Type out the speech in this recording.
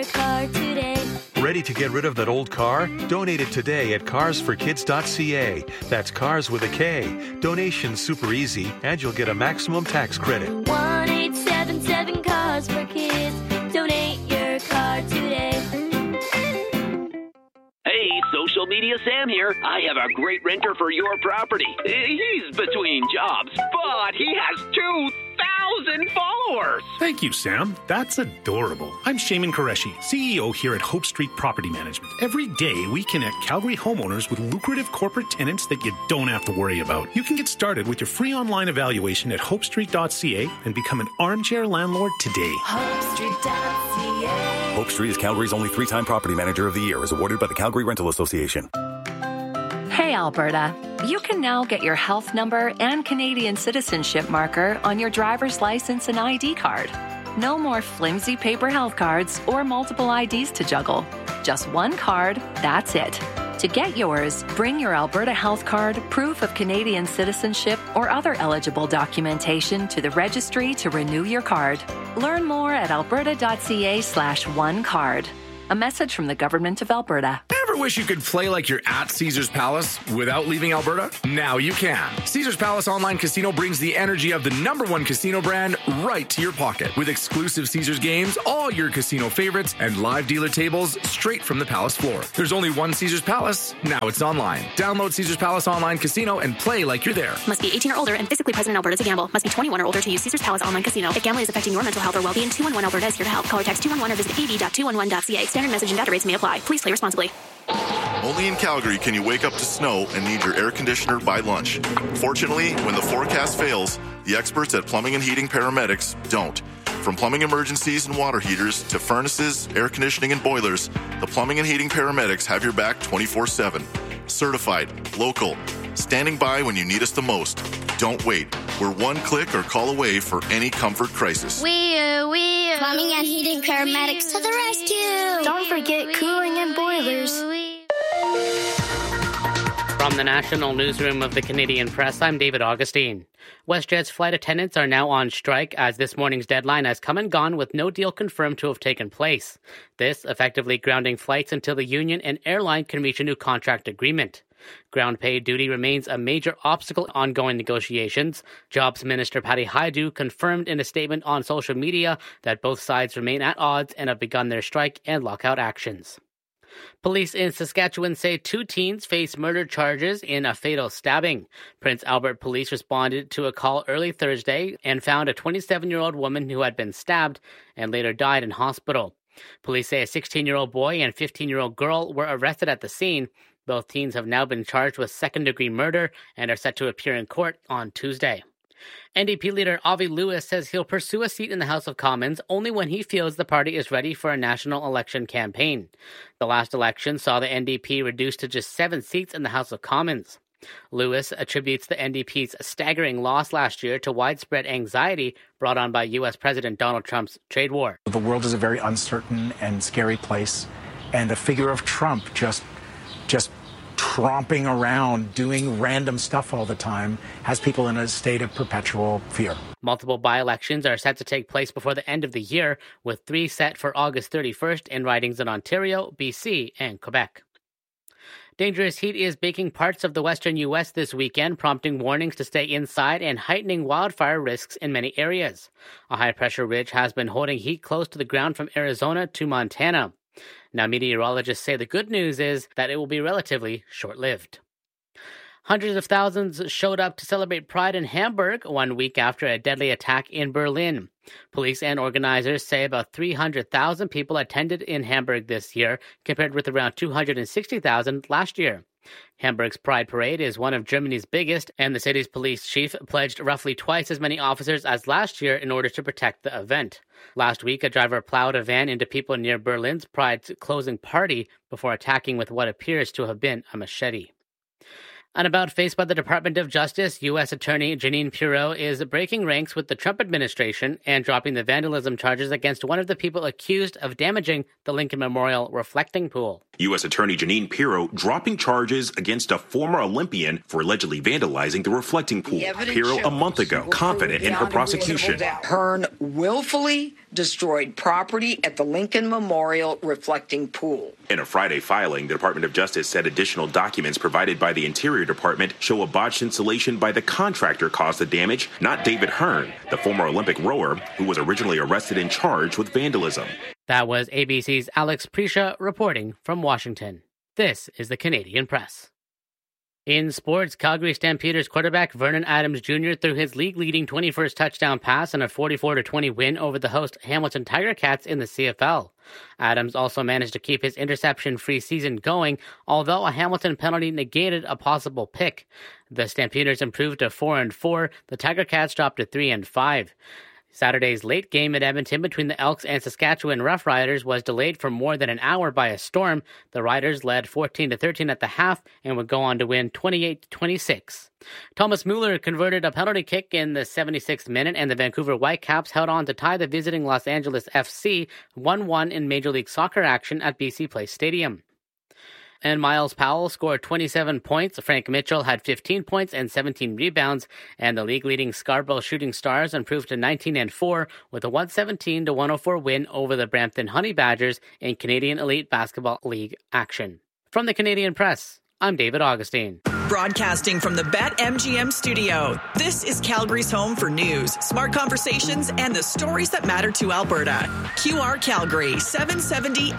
car today. Ready to get rid of that old car? Donate it today at carsforkids.ca. That's cars with a K. Donation's super easy, and you'll get a maximum tax credit. 1-877 Cars for Kids. Donate your car today. Hey, social media Sam here. I have a great renter for your property. He's between jobs, but he has 2,000 followers. Thank you, Sam. That's adorable. I'm Shaman Qureshi, CEO here at Hope Street Property Management. Every day, we connect Calgary homeowners with lucrative corporate tenants that you don't have to worry about. You can get started with your free online evaluation at hopestreet.ca and become an armchair landlord today. HopeStreet.ca. Hope Street is Calgary's only 3-time Property Manager of the Year, as awarded by the Calgary Rental Association. Hey, Alberta. You can now get your health number and Canadian citizenship marker on your driver's license and ID card. No more flimsy paper health cards or multiple IDs to juggle. Just one card, that's it. To get yours, bring your Alberta Health Card, proof of Canadian citizenship, or other eligible documentation to the registry to renew your card. Learn more at alberta.ca/onecard. A message from the Government of Alberta. Ever wish you could play like you're at Caesars Palace without leaving Alberta? Now you can. Caesars Palace Online Casino brings the energy of the #1 casino brand right to your pocket. With exclusive Caesars games, all your casino favorites, and live dealer tables straight from the Palace floor. There's only one Caesars Palace. Now it's online. Download Caesars Palace Online Casino and play like you're there. Must be 18 or older and physically present in Alberta to gamble. Must be 21 or older to use Caesars Palace Online Casino. If gambling is affecting your mental health or well-being, 211 Alberta is here to help. Call or text 211 or visit av.211.ca. Standard message and data rates may apply. Please play responsibly. Only in Calgary can you wake up to snow and need your air conditioner by lunch. Fortunately, when the forecast fails, the experts at Plumbing and Heating Paramedics don't. From plumbing emergencies and water heaters to furnaces, air conditioning, and boilers, the Plumbing and Heating Paramedics have your back 24/7. Certified, local, standing by when you need us the most. Don't wait. We're one click or call away for any comfort crisis. Plumbing and Heating Paramedics to the rescue. Don't forget cooling and boilers. From the National Newsroom of the Canadian Press, I'm David Augustine. WestJet's flight attendants are now on strike as this morning's deadline has come and gone with no deal confirmed to have taken place. This effectively grounding flights until the union and airline can reach a new contract agreement. Ground pay duty remains a major obstacle in ongoing negotiations. Jobs Minister Patty Hajdu confirmed in a statement on social media that both sides remain at odds and have begun their strike and lockout actions. Police in Saskatchewan say 2 teens face murder charges in a fatal stabbing. Prince Albert police responded to a call early Thursday and found a 27-year-old woman who had been stabbed and later died in hospital. Police say a 16-year-old boy and 15-year-old girl were arrested at the scene. Both teens have now been charged with second-degree murder and are set to appear in court on Tuesday. NDP leader Avi Lewis says he'll pursue a seat in the House of Commons only when he feels the party is ready for a national election campaign. The last election saw the NDP reduced to just 7 seats in the House of Commons. Lewis attributes the NDP's staggering loss last year to widespread anxiety brought on by U.S. President Donald Trump's trade war. The world is a very uncertain and scary place, and the figure of Trump just tromping around doing random stuff all the time has people in a state of perpetual fear. Multiple by-elections are set to take place before the end of the year, with 3 set for August 31st in ridings in Ontario, BC, and Quebec. Dangerous heat is baking parts of the western U.S. this weekend, prompting warnings to stay inside and heightening wildfire risks in many areas. A high-pressure ridge has been holding heat close to the ground from Arizona to Montana. Now, meteorologists say the good news is that it will be relatively short-lived. Hundreds of thousands showed up to celebrate Pride in Hamburg 1 week after a deadly attack in Berlin. Police and organizers say about 300,000 people attended in Hamburg this year, compared with around 260,000 last year. Hamburg's Pride Parade is one of Germany's biggest, and the city's police chief pledged roughly twice as many officers as last year in order to protect the event. Last week, a driver plowed a van into people near Berlin's Pride's closing party before attacking with what appears to have been a machete. An about face by the Department of Justice, U.S. Attorney Jeanine Pirro is breaking ranks with the Trump administration and dropping the vandalism charges against one of the people accused of damaging the Lincoln Memorial reflecting pool. U.S. Attorney Jeanine Pirro dropping charges against a former Olympian for allegedly vandalizing the reflecting pool. Pirro a month ago, confident in her prosecution. Hearn willfully destroyed property at the Lincoln Memorial reflecting pool. In a Friday filing, the Department of Justice said additional documents provided by the Interior Department show a botched installation by the contractor caused the damage, not David Hearn, the former Olympic rower who was originally arrested and charged with vandalism. That was ABC's Alex Prisha reporting from Washington. This is the Canadian Press. In sports, Calgary Stampeders quarterback Vernon Adams Jr. threw his league-leading 21st touchdown pass in a 44-20 win over the host Hamilton Tiger Cats in the CFL. Adams also managed to keep his interception-free season going, although a Hamilton penalty negated a possible pick. The Stampeders improved to 4-4. The Tiger Cats dropped to 3-5. Saturday's late game at Edmonton between the Elks and Saskatchewan Roughriders was delayed for more than an hour by a storm. The Riders led 14-13 at the half and would go on to win 28-26. Thomas Mueller converted a penalty kick in the 76th minute, and the Vancouver Whitecaps held on to tie the visiting Los Angeles FC 1-1 in Major League Soccer action at BC Place Stadium. And Miles Powell scored 27 points. Frank Mitchell had 15 points and 17 rebounds. And the league-leading Scarborough Shooting Stars improved to 19-4 with a 117-104 win over the Brampton Honey Badgers in Canadian Elite Basketball League action. From the Canadian Press, I'm David Augustine. Broadcasting from the BetMGM studio, this is Calgary's home for news, smart conversations, and the stories that matter to Alberta. QR Calgary, 770